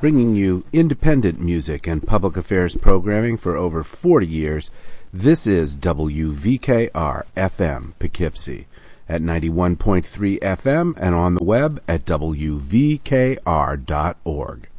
Bringing you independent music and public affairs programming for over 40 years, this is WVKR-FM Poughkeepsie at 91.3 FM and on the web at WVKR.org.